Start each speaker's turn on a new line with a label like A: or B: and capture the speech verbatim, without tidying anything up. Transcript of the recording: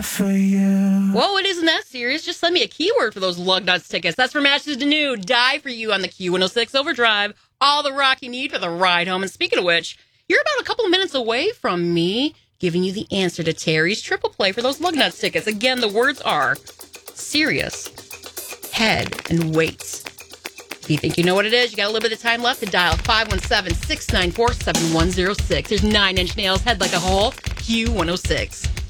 A: die for you.
B: Whoa, it isn't that serious. Just send me a keyword for those lug nuts tickets. That's from Ashes to New. Die for you on the Q one oh six Overdrive. All the rock you need for the ride home. And speaking of which, you're about a couple of minutes away from me giving you the answer to Terry's triple play for those lug nuts tickets. Again, the words are serious, head, and weight. If you think you know what it is, you got a little bit of time left to dial five one seven, six nine four, seven one zero six. There's Nine Inch Nails, Head Like a Hole, Q one oh six.